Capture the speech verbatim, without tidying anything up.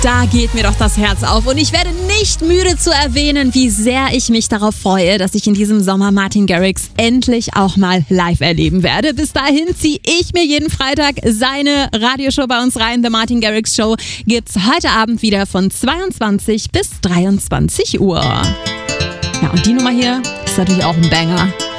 Da geht mir doch das Herz auf und ich werde nicht müde zu erwähnen, wie sehr ich mich darauf freue, dass ich in diesem Sommer Martin Garrix endlich auch mal live erleben werde. Bis dahin ziehe ich mir jeden Freitag seine Radioshow bei uns rein. The Martin Garrix Show gibt's heute Abend wieder von zweiundzwanzig bis dreiundzwanzig Uhr. Ja, und die Nummer hier ist natürlich auch ein Banger.